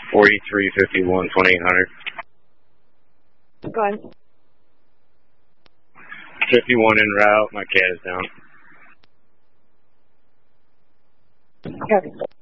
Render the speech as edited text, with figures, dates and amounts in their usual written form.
4351 2800. Go ahead. 51 en route. My cat is down. Copy.